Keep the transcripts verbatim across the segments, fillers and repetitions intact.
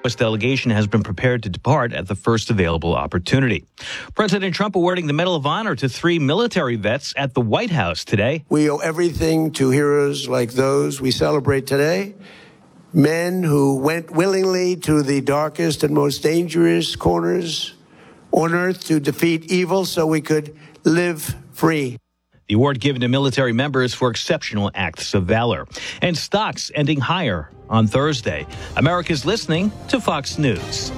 The U S delegation has been prepared to depart at the first available opportunity. President Trump awarding the Medal of Honor to three military vets at the White House today. We owe everything to heroes like those we celebrate today. Men who went willingly to the darkest and most dangerous corners on earth to defeat evil so we could live free. The award given to military members for exceptional acts of valor. And stocks ending higher on Thursday. America's listening to Fox News.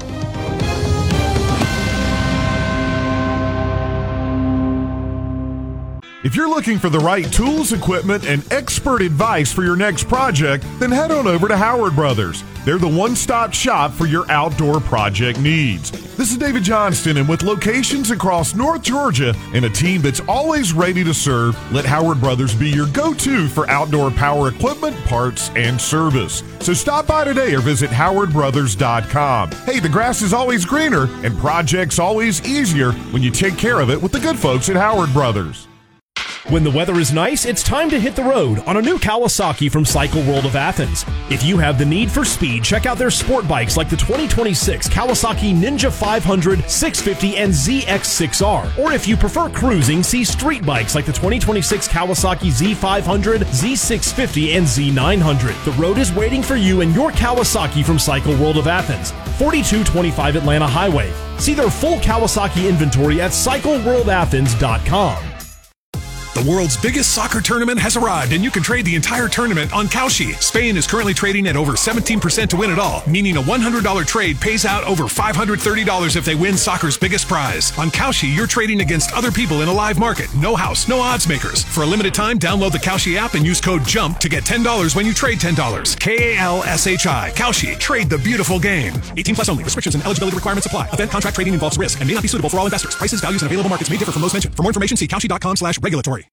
If you're looking for the right tools, equipment, and expert advice for your next project, then head on over to Howard Brothers. They're the one-stop shop for your outdoor project needs. This is David Johnston, and with locations across North Georgia and a team that's always ready to serve, let Howard Brothers be your go-to for outdoor power equipment, parts, and service. So stop by today or visit howard brothers dot com. Hey, the grass is always greener, and projects always easier when you take care of it with the good folks at Howard Brothers. When the weather is nice, it's time to hit the road on a new Kawasaki from Cycle World of Athens. If you have the need for speed, check out their sport bikes like the twenty twenty-six Kawasaki Ninja five hundred, six fifty, and Z X six R. Or if you prefer cruising, see street bikes like the twenty twenty-six Kawasaki Z five hundred, Z six fifty, and Z nine hundred. The road is waiting for you and your Kawasaki from Cycle World of Athens, forty-two twenty-five Atlanta Highway. See their full Kawasaki inventory at cycle world athens dot com. The world's biggest soccer tournament has arrived, and you can trade the entire tournament on Kalshi. Spain is currently trading at over seventeen percent to win it all, meaning a one hundred dollars trade pays out over five hundred thirty dollars if they win soccer's biggest prize. On Kalshi, you're trading against other people in a live market. No house, no odds makers. For a limited time, download the Kalshi app and use code JUMP to get ten dollars when you trade ten dollars. K A L S H I. Kalshi. Trade the beautiful game. eighteen plus only. Restrictions and eligibility requirements apply. Event contract trading involves risk and may not be suitable for all investors. Prices, values, and available markets may differ from those mentioned. For more information, see kalshi dot com slash regulatory.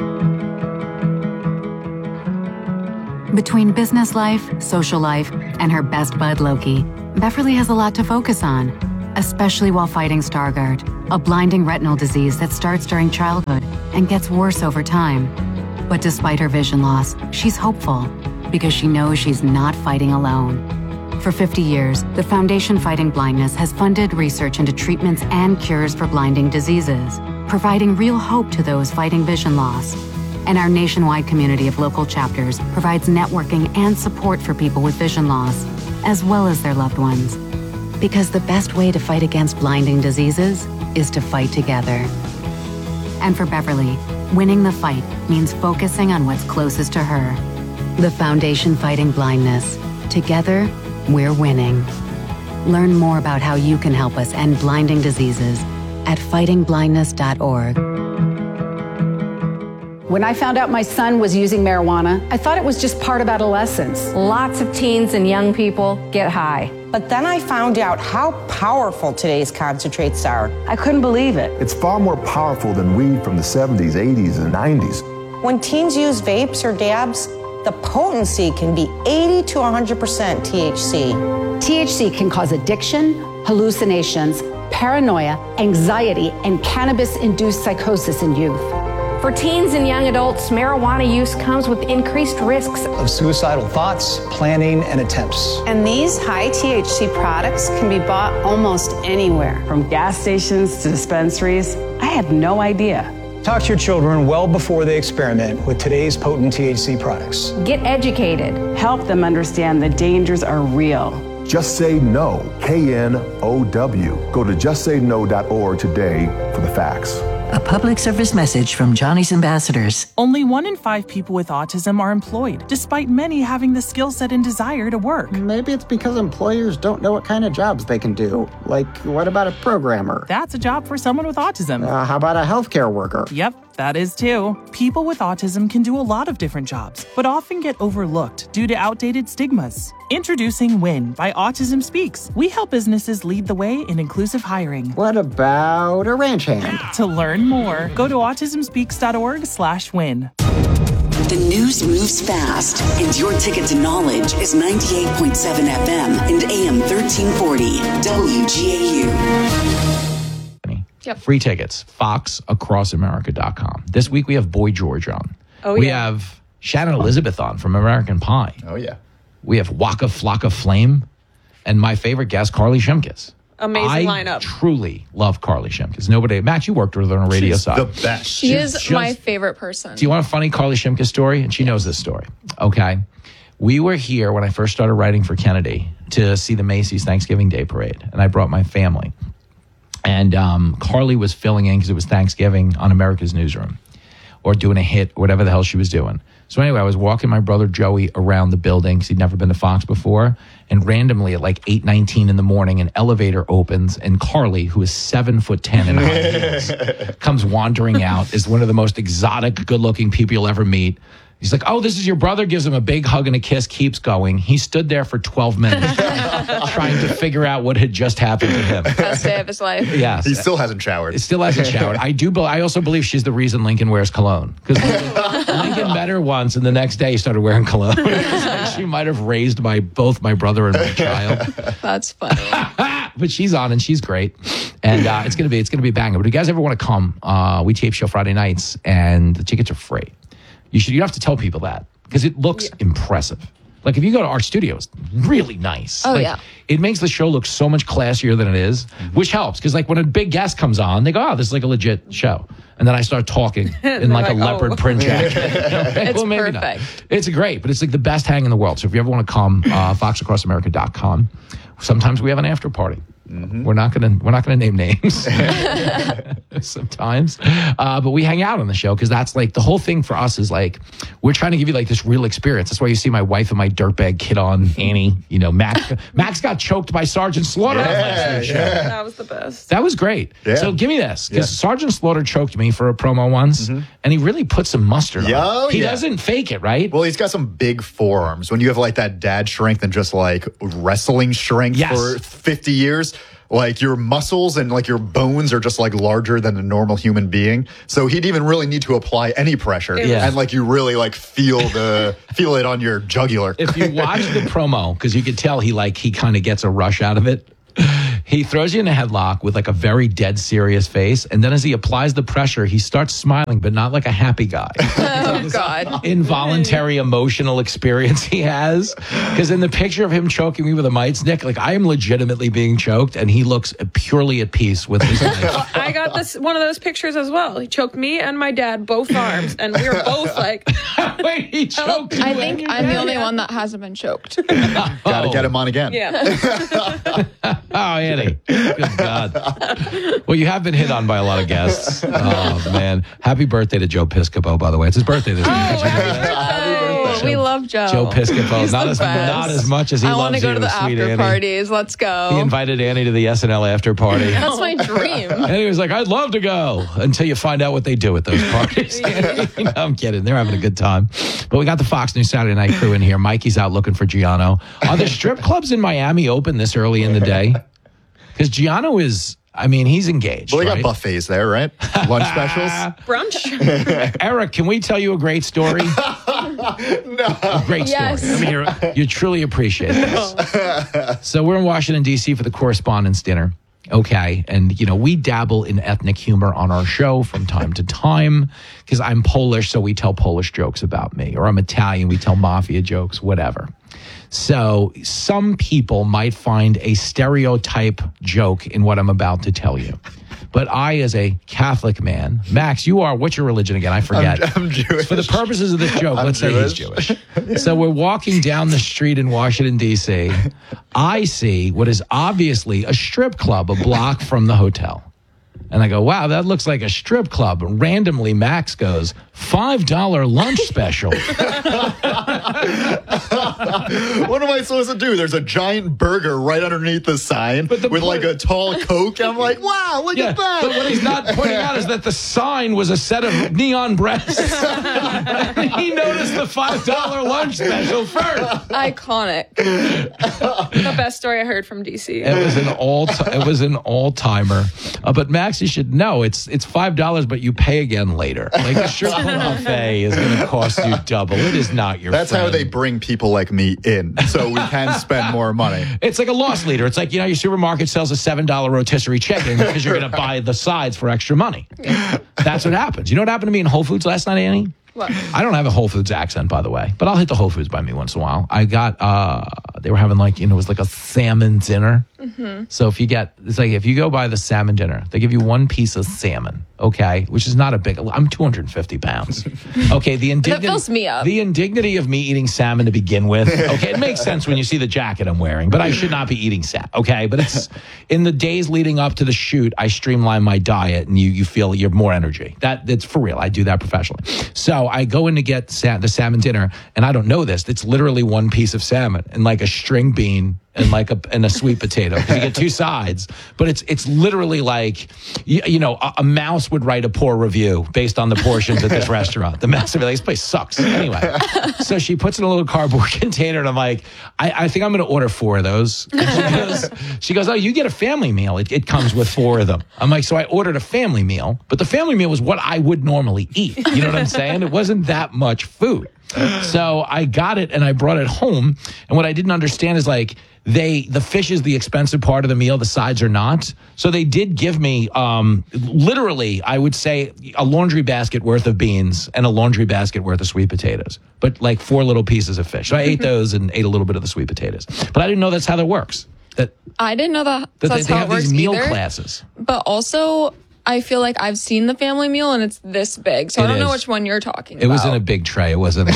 Between business life, social life, and her best bud Loki, Beverly has a lot to focus on, especially while fighting Stargardt, a blinding retinal disease that starts during childhood and gets worse over time. But despite her vision loss, she's hopeful because she knows she's not fighting alone. For fifty years, the Foundation Fighting Blindness has funded research into treatments and cures for blinding diseases, providing real hope to those fighting vision loss. And our nationwide community of local chapters provides networking and support for people with vision loss, as well as their loved ones. Because the best way to fight against blinding diseases is to fight together. And for Beverly, winning the fight means focusing on what's closest to her. The Foundation Fighting Blindness. Together, we're winning. Learn more about how you can help us end blinding diseases at fighting blindness dot org. When I found out my son was using marijuana, I thought it was just part of adolescence. Lots of teens and young people get high. But then I found out how powerful today's concentrates are. I couldn't believe it. It's far more powerful than weed from the seventies, eighties, and nineties. When teens use vapes or dabs, the potency can be eighty to one hundred percent T H C. T H C can cause addiction, hallucinations, paranoia, anxiety, and cannabis-induced psychosis in youth. For teens and young adults, marijuana use comes with increased risks of suicidal thoughts, planning, and attempts. And these high T H C products can be bought almost anywhere. From gas stations to dispensaries, I had no idea. Talk to your children well before they experiment with today's potent T H C products. Get educated. Help them understand the dangers are real. Just Say No, K N O W. Go to just say no dot org today for the facts. A public service message from Johnny's Ambassadors. Only one in five people with autism are employed, despite many having the skill set and desire to work. Maybe it's because employers don't know what kind of jobs they can do. Like, what about a programmer? That's a job for someone with autism. Uh, how about a healthcare worker? Yep, that is too. People with autism can do a lot of different jobs, but often get overlooked due to outdated stigmas. Introducing WIN by Autism Speaks. We help businesses lead the way in inclusive hiring. What about a ranch hand? To learn more, go to autism speaks dot org slash win. The news moves fast, and your ticket to knowledge is ninety-eight point seven F M and A M thirteen forty W G A U. Yep. Free tickets, fox across america dot com. This week we have Boy George on. Oh, we yeah. have Shannon Elizabeth on from American Pie. Oh, yeah. We have Waka Flocka Flame. and my favorite guest, Carly Shimkus. Amazing I lineup. Truly love Carly Shimkus. Nobody, Max, you worked with her on a radio She's side. the best. She She's is just- my favorite person. Do you want a funny Carly Shimkus story? And she knows this story. Okay. We were here when I first started writing for Kennedy to see the Macy's Thanksgiving Day Parade, and I brought my family. And um, Carly was filling in because it was Thanksgiving on America's Newsroom, or doing a hit, whatever the hell she was doing. So anyway, I was walking my brother Joey around the building because he'd never been to Fox before. And randomly at like eight nineteen in the morning, an elevator opens and Carly, who is seven foot ten in high heels, comes wandering out, is one of the most exotic, good looking people you'll ever meet. He's like, oh, this is your brother, gives him a big hug and a kiss, keeps going. He stood there for twelve minutes trying to figure out what had just happened to him. Best day of his life. Yes. He still hasn't showered. It still hasn't showered. I do. be- I also believe she's the reason Lincoln wears cologne, because Lincoln met her once, and the next day he started wearing cologne. Like she might have raised my both my brother and my child. That's funny. But she's on, and she's great, and uh, it's gonna be it's gonna be a banger. But if you guys ever want to come, uh, we tape show Friday nights, and the tickets are free. You should. You have to tell people that because it looks yeah. impressive. Like if you go to our studio, it's really nice. Oh like, yeah. It makes the show look so much classier than it is, mm-hmm. which helps because like when a big guest comes on, they go, "Oh, this is like a legit show," and then I start talking in like, like a leopard oh. print jacket. It's well, maybe perfect. Not. It's great, but it's like the best hang in the world. So if you ever want to come, uh, fox across america dot com. Sometimes we have an after party. Mm-hmm. We're not gonna we're not gonna name names sometimes, uh, but we hang out on the show because that's like the whole thing for us is like we're trying to give you like this real experience. That's why you see my wife and my dirtbag kid on Annie. You know, Max Max got choked by Sergeant Slaughter. Yeah, on last week's show. yeah. That was the best. That was great. Yeah. So give me this because Yeah. Sergeant Slaughter choked me for a promo once, mm-hmm. and he really put some mustard Yeah, on. oh, He yeah. doesn't fake it, right? Well, he's got some big forearms. When you have like that dad strength and just like wrestling strength Yes. for fifty years, like your muscles and like your bones are just like larger than a normal human being. So he'd even really need to apply any pressure. Yeah. And like you really like feel the feel it on your jugular. If you watch the promo, because you could tell he like he kind of gets a rush out of it. He throws you in a headlock with like a very dead serious face, and then as he applies the pressure, he starts smiling, but not like a happy guy. Oh God! Involuntary emotional experience he has, because in the picture of him choking me with a mite's nick, like I am legitimately being choked, and he looks purely at peace with his life. I got this one of those pictures as well. He choked me and my dad, both arms, and we were both like. Wait, he choked. I think I'm the only one that hasn't been choked. Gotta get him on again. Yeah. Oh, Annie. Good God. Well, you have been hit on by a lot of guests. Oh, man. Happy birthday to Joe Piscopo, by the way. It's his birthday this week. Oh, we love Joe. Joe Piscopo. He's Not the as, best. not as much as he I loves want to go you, to the sweet after Annie. parties. Let's go. He invited Annie to the S N L after party. That's my dream. And he was like, I'd love to go until you find out what they do at those parties. You know, I'm kidding. They're having a good time. But we got the Fox News Saturday Night crew in here. Mikey's out looking for Giano. Are the strip clubs in Miami open this early in the day? Because Giano is, I mean, he's engaged. Well, they right? got buffets there, right? Lunch specials. Brunch. Eric, can we tell you a great story? No. A great Yes. story. Let me hear it. You truly appreciate this. So we're in Washington, D C for the Correspondents' Dinner. Okay. And, you know, we dabble in ethnic humor on our show from time to time because I'm Polish, so we tell Polish jokes about me. Or I'm Italian, we tell mafia jokes, whatever. So some people might find a stereotype joke in what I'm about to tell you. But I, as a Catholic man, Max, you are, what's your religion again? I forget. I'm, I'm Jewish. For the purposes of this joke, I'm let's Jewish. say he's Jewish. So we're walking down the street in Washington, D C. I see what is obviously a strip club a block from the hotel. And I go, wow, that looks like a strip club. Randomly, Max goes, five dollar lunch special. What am I supposed to do? There's a giant burger right underneath the sign But the with like point- a tall Coke. I'm like, wow, look Yeah, at that. but what he's not pointing out is that the sign was a set of neon breasts. He noticed the five dollar lunch special first. Iconic. The best story I heard from D C. It was an all. It was an all timer. Uh, but Max, you should know it's it's five dollars, but you pay again later. Like the strip club buffet is going to cost you double. It is not your. That's friend. how they bring people like me in, so we can spend more money. It's like a loss leader. It's like, you know, your supermarket sells a seven dollar rotisserie chicken because you're going to buy the sides for extra money. That's what happens. You know what happened to me in Whole Foods last night, Annie? What? I don't have a Whole Foods accent, by the way, but I'll hit the Whole Foods by me once in a while. I got, uh, they were having like, you know, it was like a salmon dinner. Mm-hmm. So if you get, it's like if you go buy the salmon dinner, they give you one piece of salmon, okay, which is not a big, I'm two hundred fifty pounds. Okay, the indignity, That fills me up. The indignity of me eating salmon to begin with, okay, it makes sense when you see the jacket I'm wearing, but I should not be eating salmon, okay? But it's, in the days leading up to the shoot, I streamline my diet and you you feel you have more energy. That That's for real. I do that professionally. So I go in to get sa- the salmon dinner, and I don't know this. It's literally one piece of salmon and like a string bean and like a and a sweet potato. You get two sides, but it's it's literally like you, you know a, a mouse would write a poor review based on the portions at this restaurant. The mouse would be like, this place sucks. Anyway, so she puts it in a little cardboard container, and I'm like, I, I think I'm going to order four of those. And she goes, she goes, oh, you get a family meal. It, it comes with four of them. I'm like, so I ordered a family meal, but the family meal was what I would normally eat. You know what I'm saying? It wasn't that much food. So I got it and I brought it home. And what I didn't understand is like they the fish is the expensive part of the meal. The sides are not. So they did give me um, literally, I would say, a laundry basket worth of beans and a laundry basket worth of sweet potatoes. But like four little pieces of fish. So I ate those and ate a little bit of the sweet potatoes. But I didn't know that's how that works. That, I didn't know that, that that's they, they how have it works these meal either. classes. But also, I feel like I've seen the family meal and it's this big. So It I don't know is. which one you're talking It about. was in a big tray. It wasn't a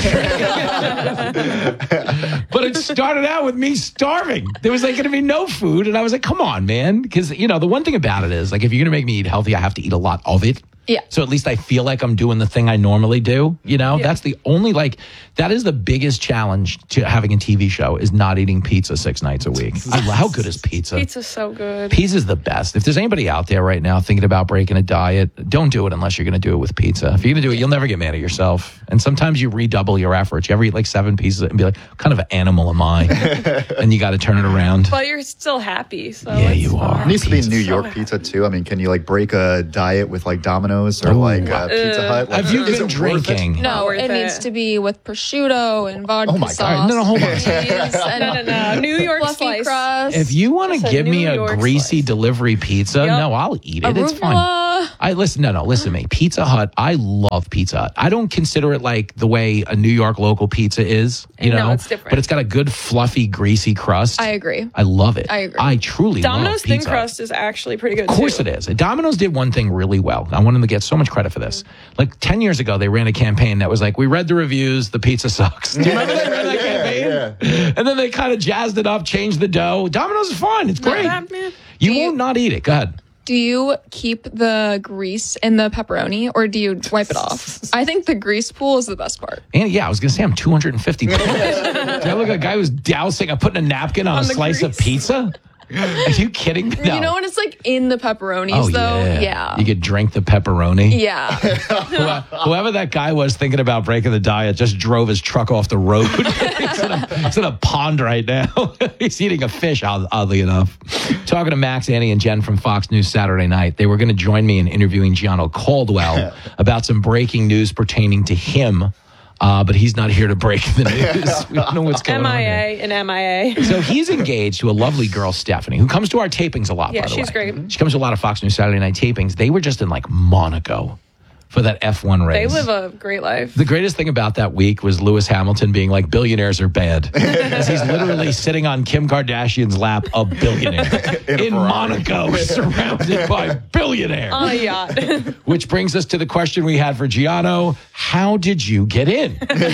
tray. But it started out with me starving. There was like going to be no food. And I was like, come on, man. Because, you know, the one thing about it is like, if you're going to make me eat healthy, I have to eat a lot of it. Yeah. So at least I feel like I'm doing the thing I normally do. You know, Yeah. that's the only like, that is the biggest challenge to having a T V show is not eating pizza six nights a week. I, how good is pizza? Pizza's so good. Pizza's the best. If there's anybody out there right now thinking about breaking a diet, don't do it unless you're going to do it with pizza. If you're going to do it, you'll never get mad at yourself. And sometimes you redouble your efforts. You ever eat like seven pieces and be like, what kind of an animal am I? And you got to turn it around. But you're still happy. So Yeah, it's you fine. are. It needs to be New York pizza too. I mean, can you like break a diet with like Domino's or Ooh. like uh, Pizza Hut? Like, Have you is been it worth it? drinking? No, worth it, it. needs to be with prosciutto and vodka Oh my God. sauce. No, no, hold on. cheese, and No, no, no. New York fluffy slice. crust. If you want Just to a give me New a York greasy slice. delivery pizza, Yep. no, I'll eat it. It's fine. Arugula. I listen. No, no. Listen to me. Pizza Hut. I love Pizza Hut. I don't consider it like the way a New York local pizza is. You No, know, it's different. But it's got a good, fluffy, greasy crust. I agree. I love it. I agree. I truly love Domino's thin Pizza Hut. crust is actually pretty good Of course too. it is. Domino's did one thing really well. I want them to get so much credit for this. Like ten years ago, they ran a campaign that was like, we read the reviews, the pizza sucks. Do you remember they ran that campaign? Yeah. And then they kind of jazzed it up, changed the dough. Domino's is fine. It's great. bad, man. You Do you- won't not eat it. Go ahead. Do you keep the grease in the pepperoni or do you wipe it off? I think the grease pool is the best part. And yeah, I was going to say I'm two hundred fifty pounds. Do I look like a guy who's dousing, I'm putting a napkin on, On a the slice of grease. pizza? Are you kidding me? No. You know when it's like in the pepperonis Oh, though? yeah. Yeah. You could drink the pepperoni. Yeah. Who- Whoever that guy was thinking about breaking the diet just drove his truck off the road. he's, in a, he's in a pond right now. He's eating a fish, odd- oddly enough. Talking to Max, Annie, and Jen from Fox News Saturday night. They were going to join me in interviewing Gianno Caldwell about some breaking news pertaining to him. Uh, but he's not here to break the news. We don't know what's going M on I here. A and M I A. So he's engaged to a lovely girl, Stephanie, who comes to our tapings a lot, Yeah, by the she's way. great. She comes to a lot of Fox News Saturday night tapings. They were just in like Monaco for that F one race. They live a great life. The greatest thing about that week was Lewis Hamilton being like, billionaires are bad. As he's literally sitting on Kim Kardashian's lap, a billionaire. In a in Ferrari. Monaco, surrounded by billionaires. On a yacht. Which brings us to the question we had for Gianno. How did you get in?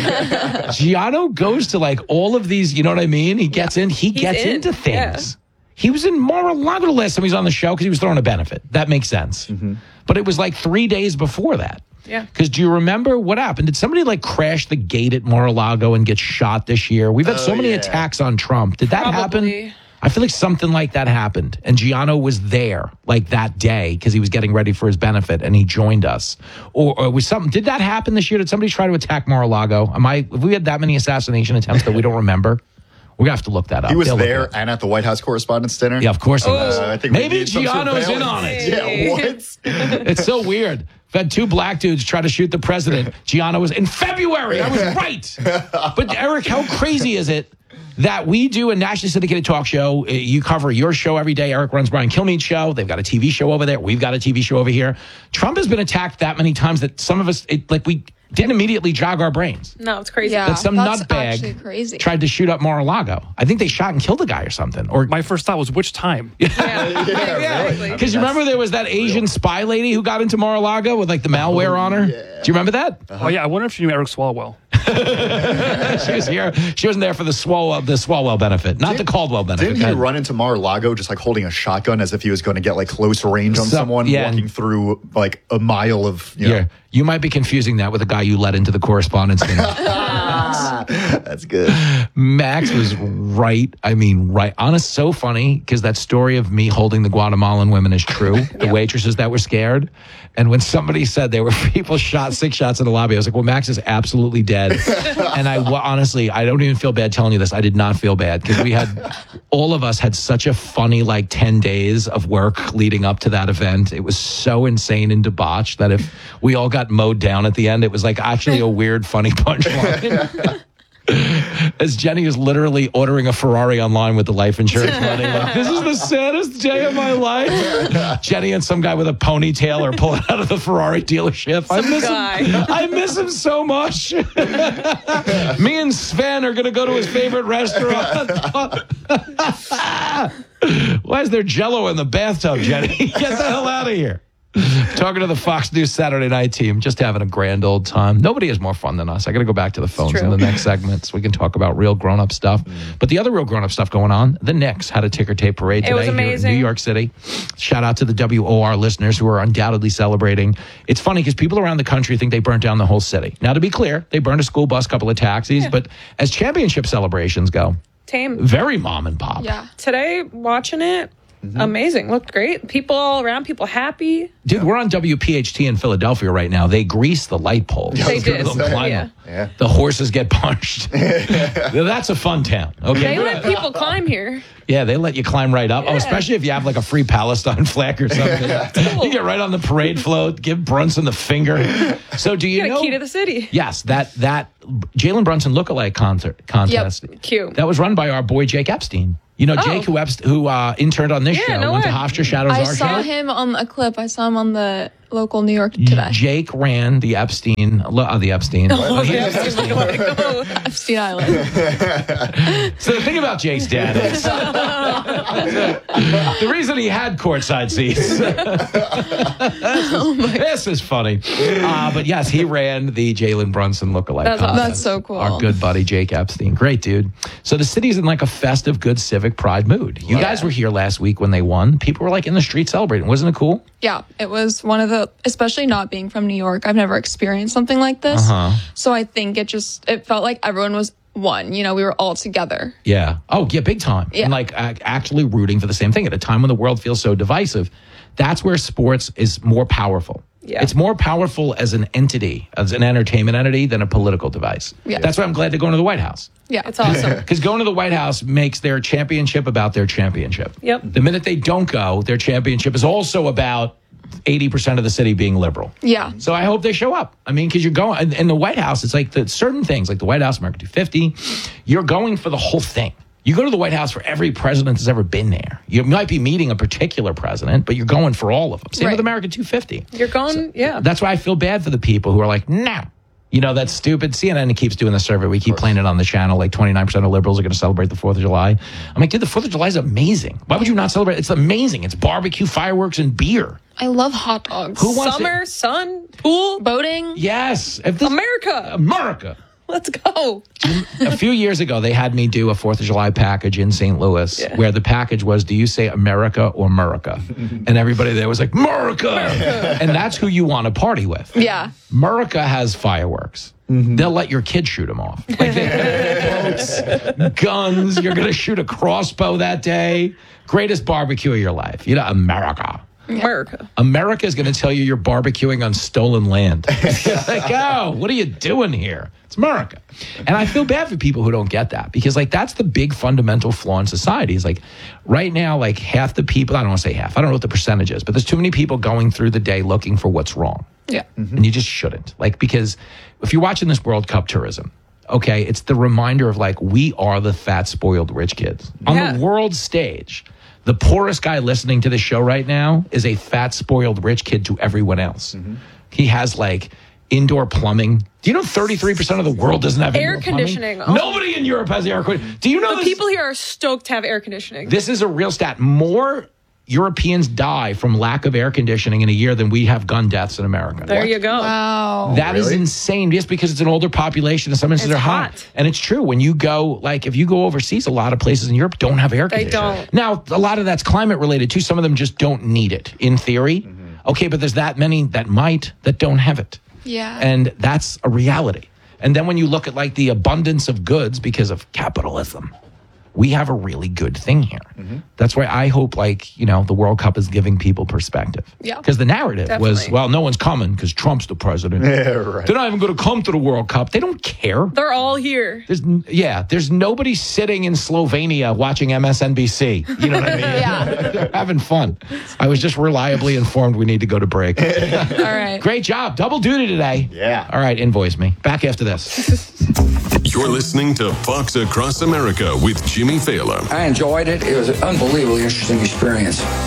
Gianno goes to like all of these, you know what I mean? He gets in, he He's gets in, into things. yeah. He was in Mar-a-Lago the last time he was on the show because he was throwing a benefit. That makes sense. But it was like three days before that. Yeah. Because do you remember what happened? Did somebody like crash the gate at Mar-a-Lago and get shot this year? We've had Oh, so many yeah. attacks on Trump. Did that Probably. happen? I feel like something like that happened. And Gianno was there like that day because he was getting ready for his benefit and he joined us. Or, or was something, did that happen this year? Did somebody try to attack Mar-a-Lago? Am I, have we had that many assassination attempts that we don't remember? We're going to have to look that up. He was They'll look it there up. and at the White House Correspondents' Dinner. Yeah, of course he was. Uh, I think we Maybe need some Gianno's in surveillance. on it. Yeah, what? It's so weird. We've had two black dudes try to shoot the president. Gianno was in February. I was right. But Eric, how crazy is it that we do a nationally syndicated talk show? You cover your show every day. Eric runs Brian Kilmeade's show. They've got a T V show over there. We've got a T V show over here. Trump has been attacked that many times that some of us, it, like we, didn't immediately jog our brains. No, it's crazy. Yeah, that some that's actually nutbag crazy. tried to shoot up Mar-a-Lago. I think they shot and killed a guy or something. Or my first thought was, which time? Exactly. Because you remember there was that Asian spy lady who got into Mar-a-Lago with like the malware on her? Do you remember that? Oh, yeah. I wonder if she knew Eric Swalwell. She was here. She wasn't there for the Swalwell, the Swalwell benefit, not Did- the Caldwell benefit. Didn't he run into Mar-a-Lago just like holding a shotgun as if he was going to get like close range on Some- someone yeah. walking through like a mile of, you know. Yeah, you might be confusing that with the guy you let into the correspondence thing. That's good. Max was right. I mean, right. Honest, so funny because that story of me holding the Guatemalan women is true. The waitresses that were scared. And when somebody said there were people shot six shots in the lobby, I was like, well, Max is absolutely dead. And I wa- honestly, I don't even feel bad telling you this. I did not feel bad because we had, all of us had such a funny like ten days of work leading up to that event. It was so insane and debauched that if we all got mowed down at the end, it was like actually a weird, funny punchline. As Jenny is literally ordering a Ferrari online with the life insurance money. Like, this is the saddest day of my life. Jenny and some guy with a ponytail are pulling out of the Ferrari dealership. I miss guy. him. I miss him so much. Me and Sven are going to go to his favorite restaurant. Why is there Jell-O in the bathtub, Jenny? Get the hell out of here. Talking to the Fox News Saturday night team, just having a grand old time. Nobody has more fun than us. I got to go back to the phones in the next segment so we can talk about real grown-up stuff. Mm. But the other real grown-up stuff going on, the Knicks had a ticker tape parade It today was here in amazing. New York City. Shout out to the W O R listeners who are undoubtedly celebrating. It's funny because people around the country think they burnt down the whole city. Now, to be clear, they burned a school bus, couple of taxis, Yeah. but as championship celebrations go, Tame. very mom and pop. Yeah. Today, watching it, amazing. Looked great. People all around, people happy. Dude, we're on W P H T in Philadelphia right now. They grease the light poles. They did. Them climb Yeah. them. Yeah. The horses get punched. That's a fun town. Okay. They let people climb here. Yeah, they let you climb right up. Oh, Yeah. especially if you have like a free Palestine flag or something. You get right on the parade float, give Brunson the finger. So do you, You got know? a key to the city. Yes, that that Jalen Brunson lookalike concert contest. Yep. Cute. That was run by our boy Jake Epstein. You know, Oh. Jake who Epst- who uh, interned on this Yeah, show, no went way. to Hofstra Shadows I our saw show. him on a clip. I saw him on the local New York today. Jake ran the Epstein, uh, the Epstein. Oh, He- yeah, Epstein lookalike. Oh. Epstein Island. So the thing about Jake's dad is the reason he had courtside seats. This is funny. Uh, but yes, he ran the Jalen Brunson lookalike That's contest. awesome. That's so cool. Our good buddy Jake Epstein. Great dude. So the city's in like a festive, good civic pride mood. You guys were here last week when they won. People were like in the street celebrating. Wasn't it cool? Yeah, it was one of the, especially not being from New York, I've never experienced something like this. Uh-huh. So I think it just, it felt like everyone was one. You know, we were all together. Yeah. Oh, yeah, big time. Yeah. And like uh, actually rooting for the same thing at a time when the world feels so divisive. That's where sports is more powerful. Yeah. It's more powerful as an entity, as an entertainment entity, than a political device. Yeah. That's why I'm glad they're going to the White House. Yeah. It's awesome. Because going to the White House makes their championship about their championship. Yep. The minute they don't go, their championship is also about eighty percent of the city being liberal. Yeah. So I hope they show up. I mean, because you're going, in, in the White House, it's like the certain things, like the White House, America two fifty, you're going for the whole thing. You go to the White House for every president that's ever been there. You might be meeting a particular president, but you're going for all of them. Same Right. with America two fifty. You're going, yeah. That's why I feel bad for the people who are like, no. You know, that's stupid. C N N keeps doing the survey. We keep playing it on the channel. Like twenty-nine percent of liberals are going to celebrate the fourth of July. I'm like, dude, the fourth of July is amazing. Why would you not celebrate? It's amazing. It's barbecue, fireworks, and beer. I love hot dogs. Who wants Summer, it? sun, pool, boating. Yes. If this, America. America. Let's go. A few years ago, they had me do a fourth of July package in Saint Louis Yeah. where the package was, do you say America or Murica? And everybody there was like, Murica. And that's who you want to party with. Yeah. Murica has fireworks. They'll let your kid shoot them off. Like they have boats, guns. You're going to shoot a crossbow that day. Greatest barbecue of your life. You know, America. America. America is going to tell you you're barbecuing on stolen land. Like, oh, what are you doing here? It's America. And I feel bad for people who don't get that because, like, that's the big fundamental flaw in society. Is like, right now, like, half the people, I don't want to say half, I don't know what the percentage is, but there's too many people going through the day looking for what's wrong. Yeah. And you just shouldn't. Like, because if you're watching this World Cup tourism, okay, it's the reminder of, like, we are the fat, spoiled rich kids. On Yeah. the world stage, the poorest guy listening to this show right now is a fat, spoiled rich kid to everyone else. He has like indoor plumbing. Do you know thirty-three percent of the world doesn't have air indoor conditioning? plumbing? Oh. Nobody in Europe has air conditioning. Do you know the this? people here are stoked to have air conditioning? This is a real stat. More Europeans die from lack of air conditioning in a year than we have gun deaths in America. There What? you go. Wow. That really? is insane. Just because it's an older population and some instances It's are hot. hot. And it's true. When you go, like, if you go overseas, a lot of places in Europe don't have air They conditioning. don't. Now, a lot of that's climate related too. Some of them just don't need it in theory. Mm-hmm. Okay, but there's that many that might that don't have it. Yeah. And that's a reality. And then when you look at like the abundance of goods because of capitalism, we have a really good thing here. Mm-hmm. That's why I hope, like, you know, the World Cup is giving people perspective. Yeah. Because the narrative was, Definitely. well, no one's coming because Trump's the president. Yeah, right. They're not even going to come to the World Cup. They don't care. They're all here. There's, yeah, there's nobody sitting in Slovenia watching M S N B C. You know what I mean? Yeah. They're having fun. I was just reliably informed we need to go to break. All right. Great job. Double duty today. Yeah. All right, invoice me. Back after this. You're listening to Fox Across America with Jimmy Fallon. I enjoyed it. It was an unbelievably interesting experience.